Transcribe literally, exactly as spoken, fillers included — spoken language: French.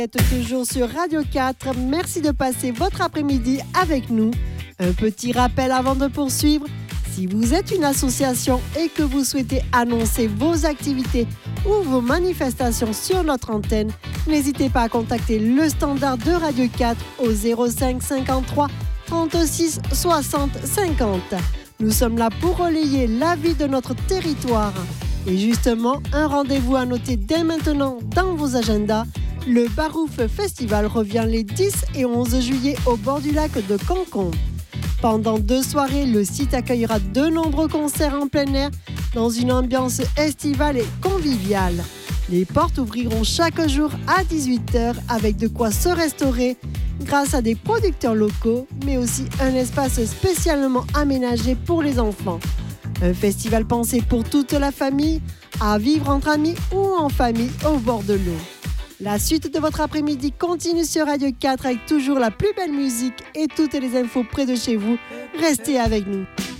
Vous êtes toujours sur Radio quatre. Merci de passer votre après-midi avec nous. Un petit rappel avant de poursuivre. Si vous êtes une association et que vous souhaitez annoncer vos activités ou vos manifestations sur notre antenne, n'hésitez pas à contacter le standard de Radio quatre au zéro cinq cinquante-trois trente-six soixante cinquante. Nous sommes là pour relayer la vie de notre territoire. Et justement, un rendez-vous à noter dès maintenant dans vos agendas. Le Barouf Festival revient les dix et onze juillet au bord du lac de Cancon. Pendant deux soirées, le site accueillera de nombreux concerts en plein air dans une ambiance estivale et conviviale. Les portes ouvriront chaque jour à dix-huit heures avec de quoi se restaurer grâce à des producteurs locaux, mais aussi un espace spécialement aménagé pour les enfants. Un festival pensé pour toute la famille, à vivre entre amis ou en famille au bord de l'eau. La suite de votre après-midi continue sur Radio quatre avec toujours la plus belle musique et toutes les infos près de chez vous. Restez avec nous.